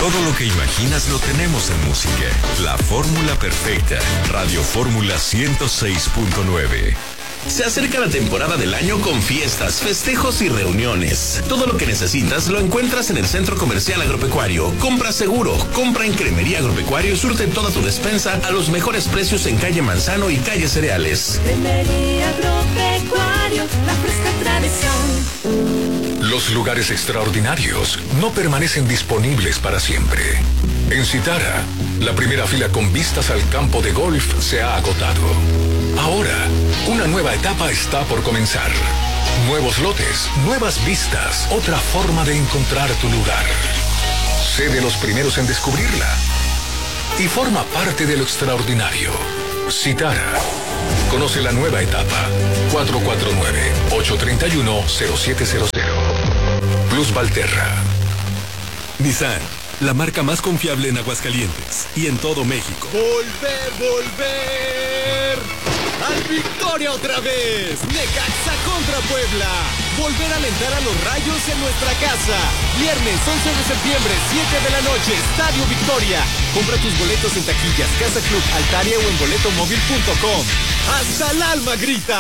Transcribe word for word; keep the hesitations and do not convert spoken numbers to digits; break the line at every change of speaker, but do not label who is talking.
Todo lo que imaginas lo tenemos en música. La fórmula perfecta. Radio Fórmula ciento seis punto nueve.
Se acerca la temporada del año con fiestas, festejos y reuniones. Todo lo que necesitas lo encuentras en el Centro Comercial Agropecuario. Compra seguro, compra en Cremería Agropecuario y surte toda tu despensa a los mejores precios en calle Manzano y calle Cereales.
Cremería Agropecuario, la fresca tradición.
Los lugares extraordinarios no permanecen disponibles para siempre. En Citara, la primera fila con vistas al campo de golf se ha agotado. Ahora, una nueva etapa está por comenzar. Nuevos lotes, nuevas vistas, otra forma de encontrar tu lugar. Sé de los primeros en descubrirla y forma parte de lo extraordinario. Citara. Conoce la nueva etapa. cuatro cuatro nueve, ocho tres uno, cero siete cero cero. Plus Valterra.
Nissan, la marca más confiable en Aguascalientes y en todo México.
¡Volver, volver! ¡Al Victoria otra vez! ¡Necaxa contra Puebla! Volver a alentar a los Rayos en nuestra casa. Viernes once de septiembre, siete de la noche, Estadio Victoria. Compra tus boletos en taquillas, Casa Club, Altaria o en boletomóvil punto com. ¡Hasta el alma grita!